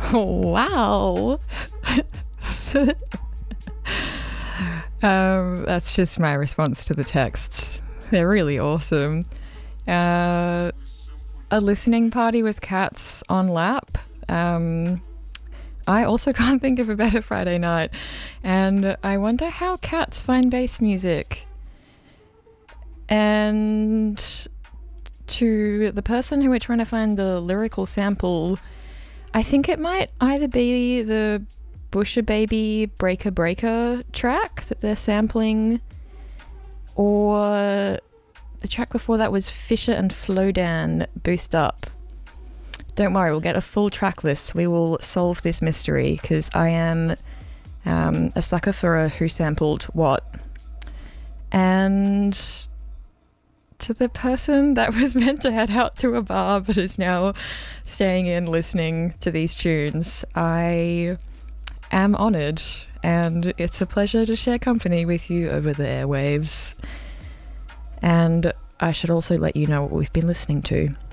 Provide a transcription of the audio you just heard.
Wow. That's just my response to the text. They're really awesome. A listening party with cats on lap. I also can't think of a better Friday night. And I wonder how cats find bass music. And to the person who we're trying to find the lyrical sample, I think it might either be the Busher Baby Breaker Breaker track that they're sampling, or the track before that was Fisher and Flodan Boost Up. Don't worry, we'll get a full track list. We will solve this mystery, because I am a sucker for a who sampled what. And to the person that was meant to head out to a bar but is now staying in listening to these tunes, I am honoured, and it's a pleasure to share company with you over the airwaves. And I should also let you know what we've been listening to.